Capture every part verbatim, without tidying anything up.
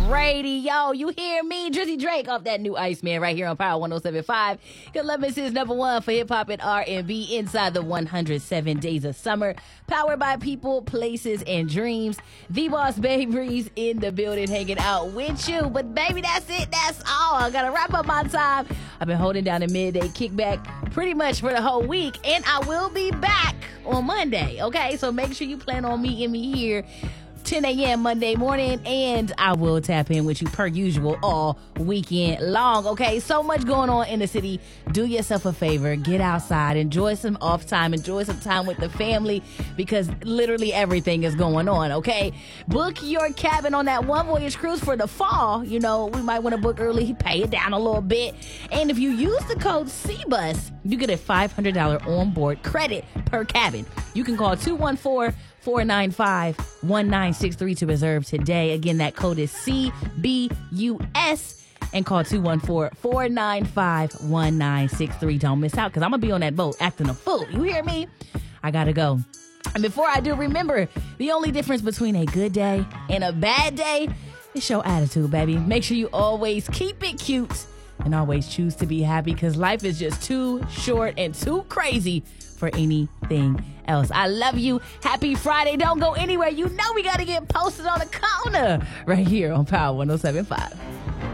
Radio. You hear me, Drizzy Drake, off that new Iceman right here on Power one oh seven point five. Columbus is number one for hip-hop and R and B inside the one hundred seven days of summer. Powered by people, places, and dreams. The Boss Baby's in the building hanging out with you. But baby, that's it. That's all. I got to wrap up my time. I've been holding down the midday kickback pretty much for the whole week. And I will be back on Monday. Okay, so make sure you plan on meeting me here ten a.m. Monday morning, and I will tap in with you per usual all weekend long. Okay, so much going on in the city. Do yourself a favor, get outside, enjoy some off time, enjoy some time with the family, because literally everything is going on. Okay, book your cabin on that One Voyage cruise for the fall. You know, we might want to book early, pay it down a little bit, and if you use the code C bus, you get a five hundred dollars onboard credit per cabin. You can call two one four, four nine five, one nine six three to reserve today. Again, that code is C B U S, and call two one four, four nine five, one nine six three. Don't miss out, because I'm going to be on that boat acting a fool. You hear me? I got to go. And before I do, remember, the only difference between a good day and a bad day is your attitude, baby. Make sure you always keep it cute and always choose to be happy, because life is just too short and too crazy for anything else. I love you. Happy Friday. Don't go anywhere. You know we got to get posted on the corner right here on Power one oh seven point five.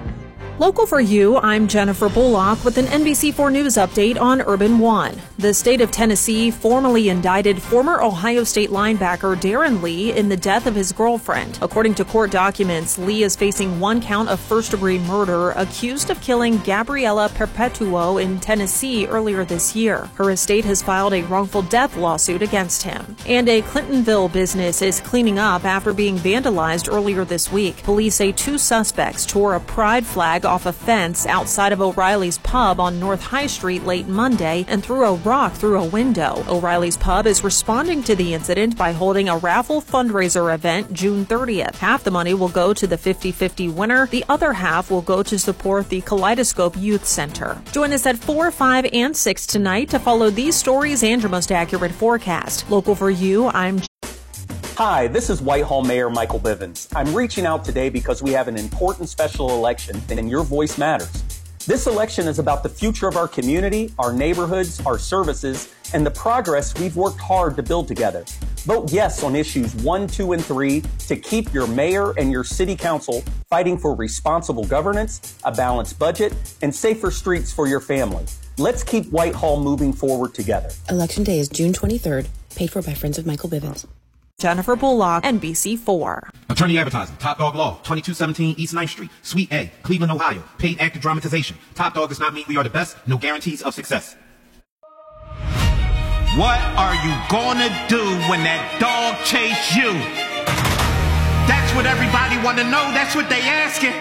Local for you, I'm Jennifer Bullock with an N B C four News update on Urban One. The state of Tennessee formally indicted former Ohio State linebacker Darren Lee in the death of his girlfriend. According to court documents, Lee is facing one count of first-degree murder, accused of killing Gabriella Perpetuo in Tennessee earlier this year. Her estate has filed a wrongful death lawsuit against him. And a Clintonville business is cleaning up after being vandalized earlier this week. Police say two suspects tore a pride flag off a fence outside of O'Reilly's Pub on North High Street late Monday and threw a rock through a window. O'Reilly's Pub is responding to the incident by holding a raffle fundraiser event June thirtieth. Half the money will go to the fifty fifty winner. The other half will go to support the Kaleidoscope Youth Center. Join us at four, five, and six tonight to follow these stories and your most accurate forecast. Local for you, I'm Hi, this is Whitehall Mayor Michael Bivens. I'm reaching out today because we have an important special election, and your voice matters. This election is about the future of our community, our neighborhoods, our services, and the progress we've worked hard to build together. Vote yes on issues one, two, and three to keep your mayor and your city council fighting for responsible governance, a balanced budget, and safer streets for your family. Let's keep Whitehall moving forward together. Election day is June twenty-third, paid for by Friends of Michael Bivens. Jennifer Bullock, N B C four. Attorney Advertising, Top Dog Law, twenty-two seventeen East ninth Street, Suite A, Cleveland, Ohio. Paid actor dramatization. Top Dog does not mean we are the best. No guarantees of success. What are you gonna do when that dog chase you? That's what everybody wanna know. That's what they asking.